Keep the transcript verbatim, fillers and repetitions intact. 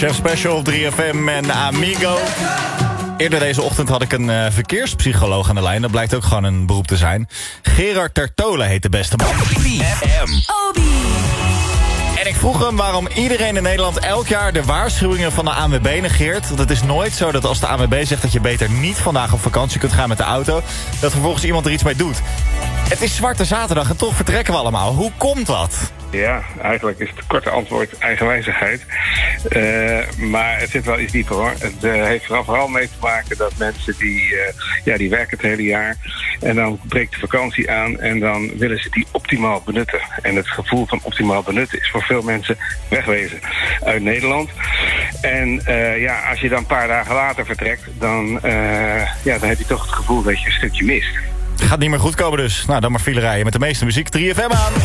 Chef Special op drie F M en Amigo. Eerder deze ochtend had ik een uh, verkeerspsycholoog aan de lijn. Dat blijkt ook gewoon een beroep te zijn. Gerard Tertolen heet de beste man. drie F M. Obi. En ik vroeg hem waarom iedereen in Nederland elk jaar de waarschuwingen van de A N W B negeert. Want het is nooit zo dat als de A N W B zegt dat je beter niet vandaag op vakantie kunt gaan met de auto, dat vervolgens iemand er iets mee doet. Het is Zwarte Zaterdag en toch vertrekken we allemaal. Hoe komt dat? Ja, eigenlijk is het korte antwoord eigenwijzigheid. Uh, maar het zit wel iets dieper hoor. Het uh, heeft er vooral mee te maken dat mensen die, uh, ja, die werken het hele jaar. En dan breekt de vakantie aan en dan willen ze die optimaal benutten. En het gevoel van optimaal benutten is voor veel mensen wegwezen uit Nederland. En uh, ja, als je dan een paar dagen later vertrekt, dan, uh, ja, dan heb je toch het gevoel dat je een stukje mist. Gaat niet meer goed komen dus. Nou, dan maar file rijden met de meeste muziek. drie F M aan.